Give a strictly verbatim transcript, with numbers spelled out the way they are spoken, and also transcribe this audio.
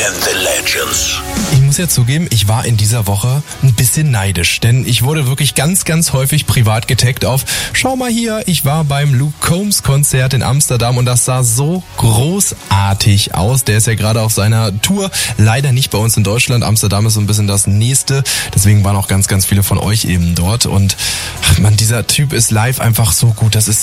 and the Legends. Ich muss ja zugeben, ich war in dieser Woche ein bisschen neidisch, denn ich wurde wirklich ganz, ganz häufig privat getaggt auf, schau mal hier, ich war beim Luke Combs Konzert in Amsterdam und das sah so großartig aus. Der ist ja gerade auf seiner Tour, leider nicht bei uns in Deutschland. Amsterdam ist so ein bisschen das nächste, deswegen waren auch ganz, ganz viele von euch eben dort und ach man, dieser Typ ist live einfach so gut. Das ist